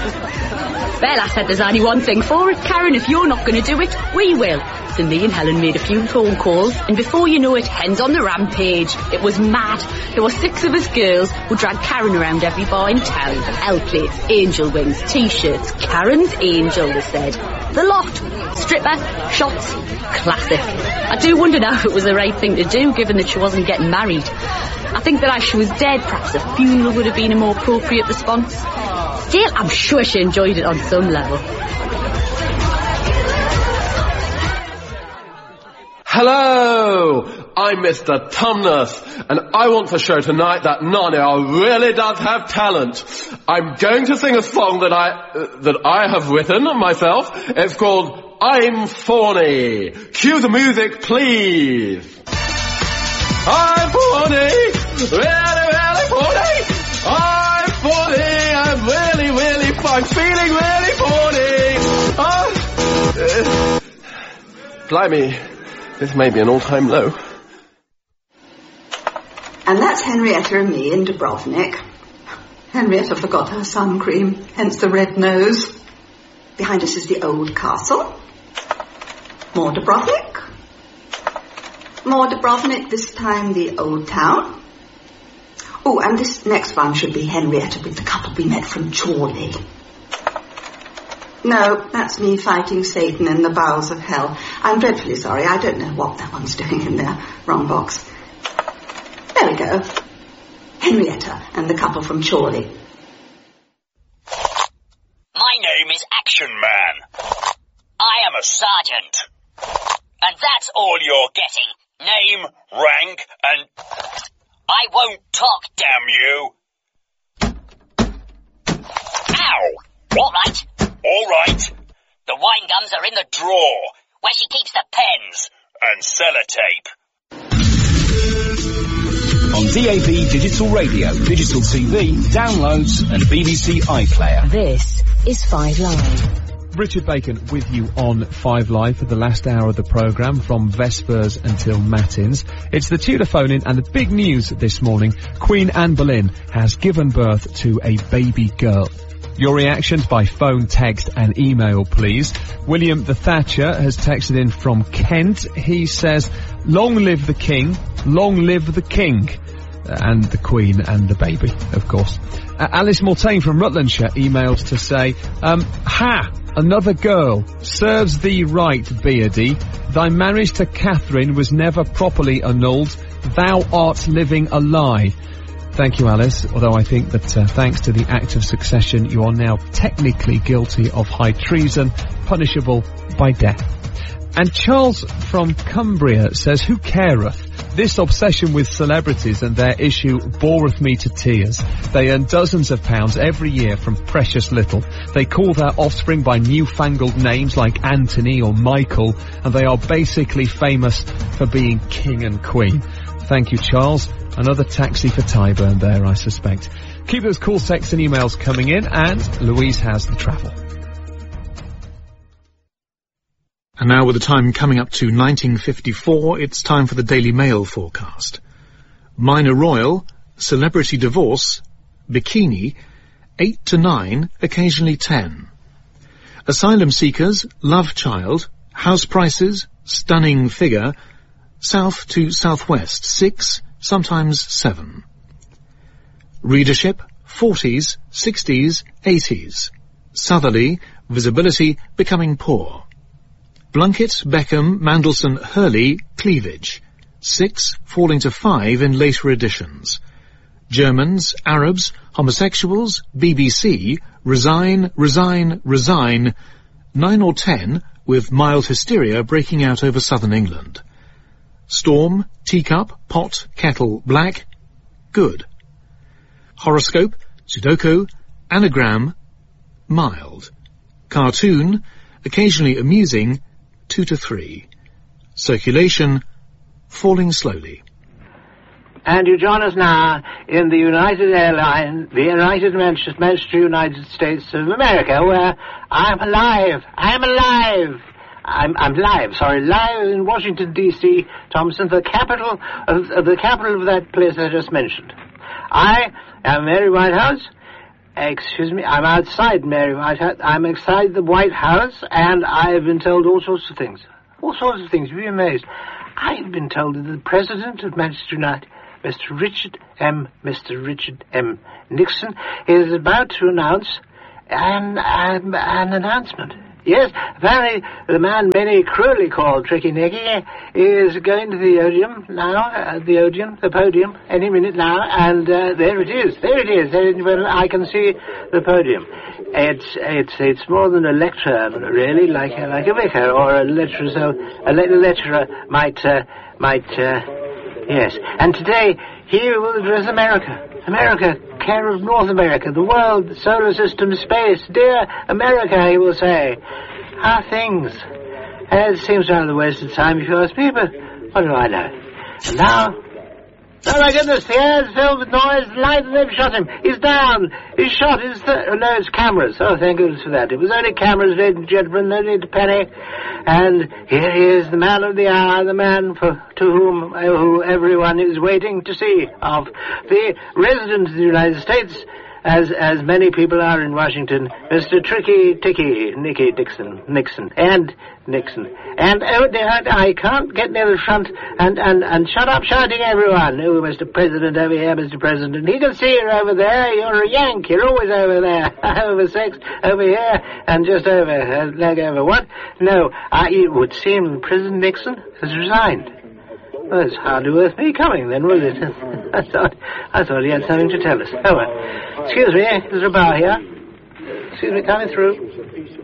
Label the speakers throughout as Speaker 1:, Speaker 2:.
Speaker 1: Well, I said there's only one thing for it, Karen. If you're not going to do it, we will. So me and Helen made a few phone calls, and before you know it, hens on the rampage. It was mad. There were 6 of us girls who dragged Karen around every bar in town. L-plates, angel wings, T-shirts. Karen's angel, they said. The lot. Stripper, shots, classic. I do wonder now if it was the right thing to do, given that she wasn't getting married. I think that as she was dead, perhaps a funeral would have been a more appropriate response. Still, I'm sure she enjoyed it on some level.
Speaker 2: Hello, I'm Mr. Tumnus, and I want to show tonight that Narnia really does have talent. I'm going to sing a song that I have written myself. It's called I'm Fawny. Cue the music, please. I'm Fawny, really, really Fawny. I'm Fawny, I'm really, really fine, feeling really Fawny. Blimey. This may be an all-time low.
Speaker 3: And that's Henrietta and me in Dubrovnik. Henrietta forgot her sun cream, hence the red nose. Behind us is the old castle. More Dubrovnik. More Dubrovnik, this time the old town. Oh, and this next one should be Henrietta with the couple we met from Chorley. No, that's me fighting Satan in the bowels of hell. I'm dreadfully sorry. I don't know what that one's doing in there. Wrong box. There we go. Henrietta and the couple from Chorley.
Speaker 4: My name is Action Man. I am a sergeant. And that's all you're getting. Name, rank, and... I won't talk, damn you. Ow! All right. All right. The wine gums are in the drawer, where she keeps the pens and sellotape.
Speaker 5: On DAB Digital Radio, Digital TV, downloads and BBC iPlayer.
Speaker 6: This is 5 Live.
Speaker 7: Richard Bacon with you on 5 Live for the last hour of the programme, from Vespers until Matins. It's the Tudor phone-in, and the big news this morning: Queen Anne Boleyn has given birth to a baby girl. Your reactions by phone, text and email, please. William the Thatcher has texted in from Kent. He says, long live the king, long live the king. And the Queen and the baby, of course. Alice Mortain from Rutlandshire emails to say, another girl. Serves thee right, Beardy. Thy marriage to Catherine was never properly annulled. Thou art living a lie. Thank you, Alice, although I think that thanks to the Act of Succession, you are now technically guilty of high treason, punishable by death. And Charles from Cumbria says, who careth? This obsession with celebrities and their issue boreth me to tears. They earn dozens of pounds every year from precious little. They call their offspring by newfangled names like Anthony or Michael, and they are basically famous for being king and queen. Thank you, Charles. Another taxi for Tyburn there, I suspect. Keep those calls, texts and emails coming in, and Louise has the travel.
Speaker 8: And now, with the time coming up to 1954, it's time for the Daily Mail forecast. Minor Royal, Celebrity Divorce, Bikini, 8 to 9, occasionally 10. Asylum Seekers, Love Child, House Prices, Stunning Figure, South to Southwest, 6, sometimes 7. Readership, 40s, 60s, 80s. Southerly, Visibility, Becoming Poor. Blunkett, Beckham, Mandelson, Hurley, Cleavage. 6, falling to 5 in later editions. Germans, Arabs, Homosexuals, BBC, Resign, Resign, Resign. 9 or 10, with mild hysteria breaking out over southern England. Storm, Teacup, Pot, Kettle, Black, Good. Horoscope, Sudoku, Anagram, Mild. Cartoon, occasionally amusing, 2 to 3. Circulation, falling slowly.
Speaker 9: And you join us now in the United Airlines, the Manchester United States of America, where I'm alive. I'm live in Washington, D.C., Thompson, the capital of that place I just mentioned. I am Mary Whitehouse, Excuse me, I'm outside Mary Whitehouse. I'm outside the White House, and I've been told all sorts of things. All sorts of things. You'd be amazed. I've been told that the President of Manchester United, Mr. Richard M. Nixon, is about to announce an announcement. Yes, apparently the man many cruelly called Tricky Nicky is going to the Odeon now, the podium, any minute now, and there it is. I can see the podium. It's more than a lecture, really, like a vicar or a lecturer. So a lecturer might, yes. And today he will address America, care of North America, the world, the solar system, space. Dear America, he will say. How things. It seems rather a waste of time if you ask me, but what do I know? And now... Oh my goodness, the air's filled with noise, light, and they've shot him. He's down. He's shot. No, it's cameras. Oh, thank goodness for that. It was only cameras, ladies and gentlemen, no need to panic. And here he is, the man of the hour, the man who everyone is waiting to see, of the President of the United States, as many people are in Washington, Mr. Nicky Nixon. And oh dear, I can't get near the front and shut up shouting, everyone. Oh, Mr. President, over here, Mr. President. He can see you over there. You're a Yank. You're always over there. Over 6, over here, and just over, leg over. What? No, it would seem President Nixon has resigned. Well, it's hardly worth me coming then, was it? I thought he had something to tell us. Oh, well. Excuse me, there's a bar here. Excuse me, coming through.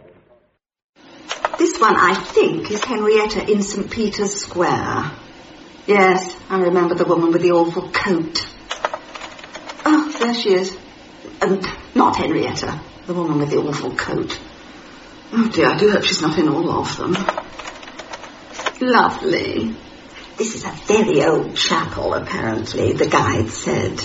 Speaker 3: This one, I think, is Henrietta in St. Peter's Square. Yes, I remember the woman with the awful coat. Oh, there she is. Not Henrietta, the woman with the awful coat. Oh dear, I do hope she's not in all of them. Lovely. This is a very old chapel, apparently, the guide said.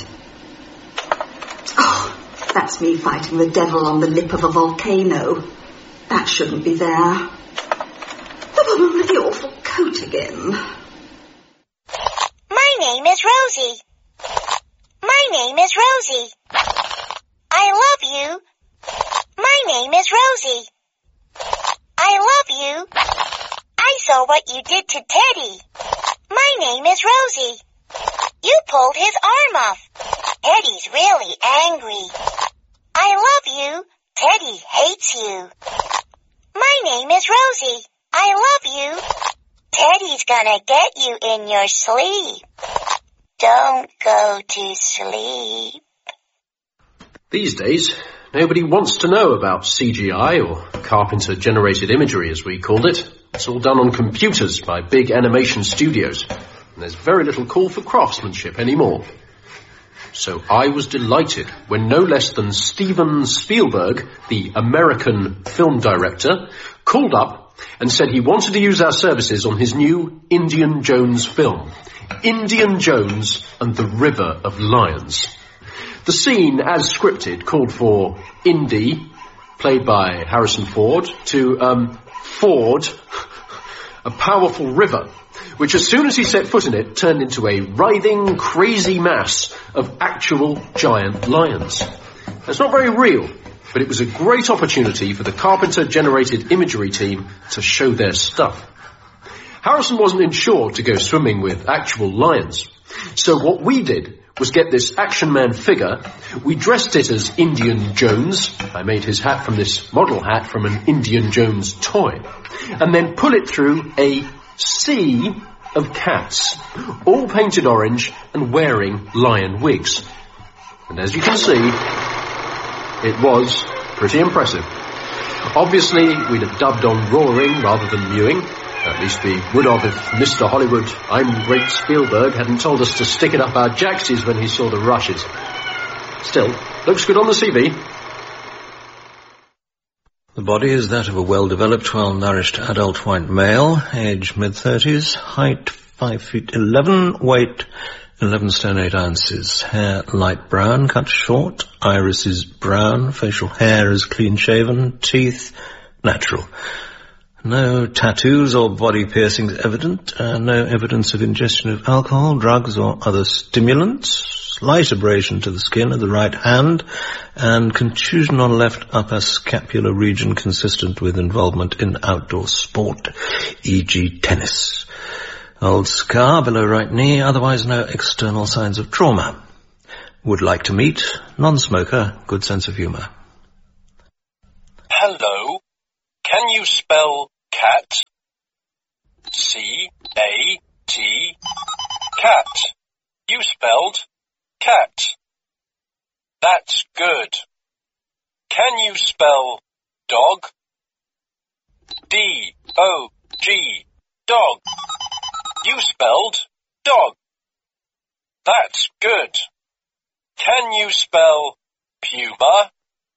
Speaker 3: Oh, that's me fighting the devil on the lip of a volcano. That shouldn't be there. The woman with the awful coat again.
Speaker 10: My name is Rosie. My name is Rosie. I love you. My name is Rosie. I love you. I saw what you did to Teddy. My name is Rosie. You pulled his arm off. Teddy's really angry. I love you. Teddy hates you. My name is Rosie. I love you. Teddy's gonna get you in your sleep. Don't go to sleep.
Speaker 11: These days, nobody wants to know about CGI, or Carpenter-generated imagery as we called it. It's all done on computers by big animation studios, and there's very little call for craftsmanship anymore. So I was delighted when no less than Steven Spielberg, the American film director, called up and said he wanted to use our services on his new Indiana Jones film, Indiana Jones and the River of Lions. The scene, as scripted, called for Indy, played by Harrison Ford, to ford a powerful river, which as soon as he set foot in it, turned into a writhing, crazy mass of actual giant lions. It's not very real, but it was a great opportunity for the Carpenter-generated imagery team to show their stuff. Harrison wasn't insured to go swimming with actual lions, so what we did was get this Action Man figure. We dressed it as Indiana Jones. I made his hat from this model hat from an Indiana Jones toy, and then pull it through a sea of cats, all painted orange and wearing lion wigs. And as you can see, it was pretty impressive. Obviously, we'd have dubbed on roaring rather than mewing. At least we would have if Mr. Hollywood, I'm Great Spielberg, hadn't told us to stick it up our jacksies when he saw the rushes. Still, looks good on the CV.
Speaker 12: The body is that of a well-developed, well-nourished adult white male, age mid-30s, height 5 feet 11, weight 11 stone 8 ounces, hair light brown, cut short, iris is brown, facial hair is clean-shaven, teeth natural. No tattoos or body piercings evident, no evidence of ingestion of alcohol, drugs or other stimulants. Slight abrasion to the skin of the right hand and contusion on left upper scapular region consistent with involvement in outdoor sport, e.g. tennis. Old scar below right knee, otherwise no external signs of trauma. Would like to meet, non-smoker, good sense of humour.
Speaker 13: Hello, can you spell cat? C-A-T, cat. You spelled cat. That's good. Can you spell dog? D-O-G, dog. You spelled dog. That's good. Can you spell puma?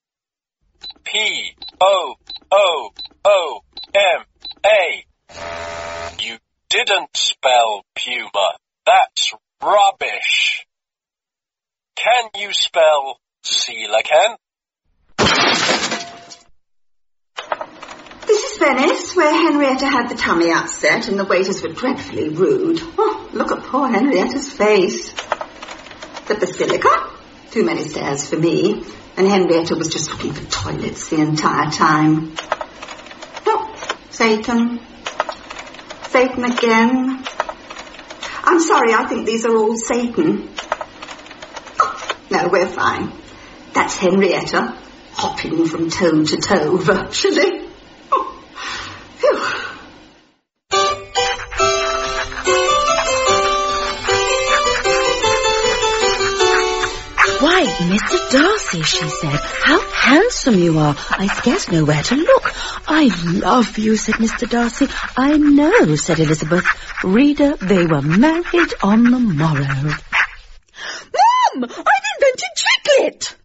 Speaker 13: P-O-O-O-M-A. You didn't spell puma. That's rubbish. Can you spell coelacanth?
Speaker 3: This is Venice, where Henrietta had the tummy upset and the waiters were dreadfully rude. Oh, look at poor Henrietta's face. The Basilica? Too many stairs for me. And Henrietta was just looking for toilets the entire time. Oh, Satan. Satan again. I'm sorry, I think these are all Satan. Oh, no, we're fine. That's Henrietta, hopping from toe to toe, virtually. Oh, phew.
Speaker 14: Why, Mr. Darcy, she said, how handsome you are. I scarce know where to look. I love you, said Mr. Darcy. I know, said Elizabeth. Reader, they were married on the morrow.
Speaker 15: Mum, I've invented chiclet.